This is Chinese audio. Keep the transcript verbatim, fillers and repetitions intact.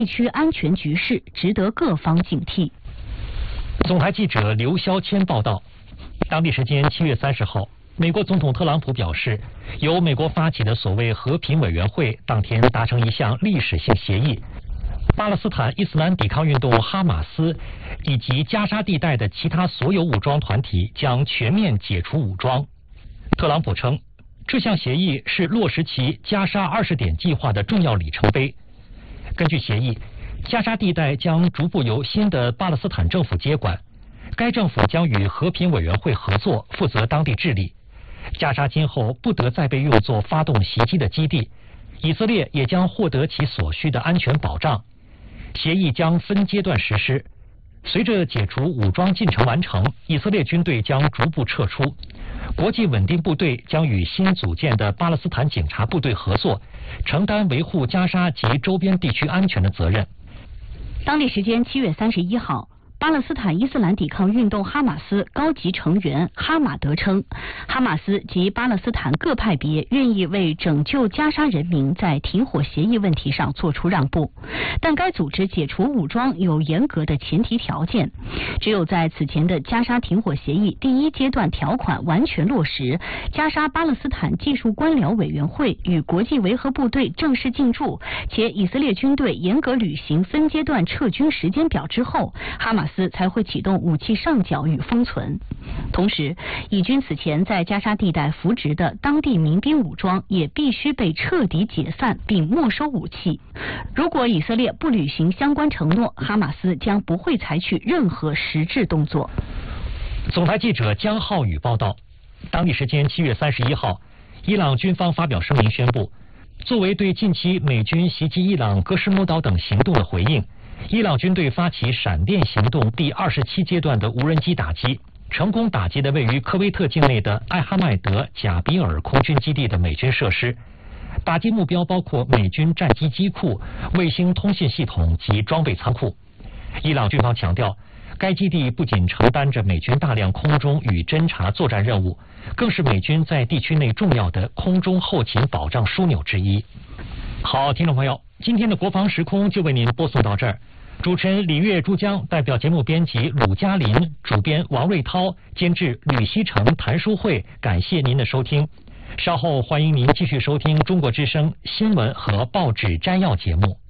地区安全局势值得各方警惕。 总台记者刘肖谦报道，当地时间七月三十号，美国总统特朗普表示，由美国发起的所谓和平委员会当天达成一项历史性协议，巴勒斯坦伊斯兰抵抗运动哈马斯以及加沙地带的其他所有武装团体将全面解除武装。特朗普称，这项协议是落实其加沙二十点计划的重要里程碑。根据协议，加沙地带将逐步由新的巴勒斯坦政府接管，该政府将与和平委员会合作，负责当地治理。加沙今后不得再被用作发动袭击的基地，以色列也将获得其所需的安全保障。协议将分阶段实施，随着解除武装进程完成，以色列军队将逐步撤出，国际稳定部队将与新组建的巴勒斯坦警察部队合作，承担维护加沙及周边地区安全的责任。 当地时间七月三十一号，巴勒斯坦伊斯兰抵抗运动哈马斯高级成员哈马德称，哈马斯及巴勒斯坦各派别愿意为拯救加沙人民在停火协议问题上做出让步，但该组织解除武装有严格的前提条件，只有在此前的加沙停火协议第一阶段条款完全落实，加沙巴勒斯坦技术官僚委员会与国际维和部队正式进驻，且以色列军队严格履行分阶段撤军时间表之后，哈马斯才会启动武器上缴与封存。同时，以军此前在加沙地带扶植的当地民兵武装也必须被彻底解散并没收武器。如果以色列不履行相关承诺，哈马斯将不会采取任何实质动作。 总台记者江浩宇报道，当地时间七月三十一号，伊朗军方发表声明宣布，作为对近期美军袭击伊朗戈什姆岛等行动的回应，伊朗军队发起闪电行动第二十七阶段的无人机打击，成功打击的位于科威特境内的艾哈迈德贾比尔空军基地的美军设施。打击目标包括美军战机机库、卫星通信系统及装备仓库。伊朗军方强调，该基地不仅承担着美军大量空中与侦察作战任务，更是美军在地区内重要的空中后勤保障枢纽之一。好，听众朋友，今天的国防时空就为您播送到这儿。主持人李月珠江，代表节目编辑鲁嘉林，主编王瑞涛，监制吕希成、谭淑慧，感谢您的收听。稍后欢迎您继续收听中国之声新闻和报纸摘要节目。